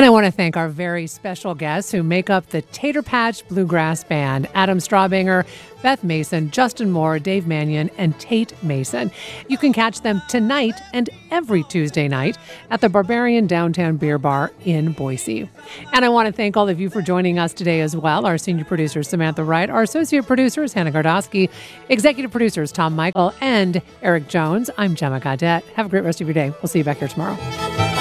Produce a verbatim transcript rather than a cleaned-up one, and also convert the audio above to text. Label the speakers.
Speaker 1: And I want to thank our very special guests who make up the Tater Patch Bluegrass Band: Adam Strawbanger, Beth Mason, Justin Moore, Dave Mannion, and Tate Mason. You can catch them tonight and every Tuesday night at the Barbarian Downtown Beer Bar in Boise. And I want to thank all of you for joining us today as well. Our senior producer, Samantha Wright, our associate producers, Hannah Gardosky, executive producers, Tom Michael, and Eric Jones. I'm Gemma Gaudette. Have a great rest of your day. We'll see you back here tomorrow.